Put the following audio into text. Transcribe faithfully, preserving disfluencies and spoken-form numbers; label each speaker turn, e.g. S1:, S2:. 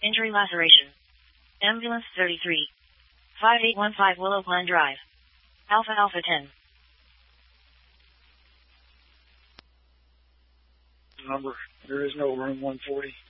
S1: Injury laceration. Ambulance thirty-three. five eight one five Willow Pine Drive. Alpha Alpha ten.
S2: Number, there is no room one forty.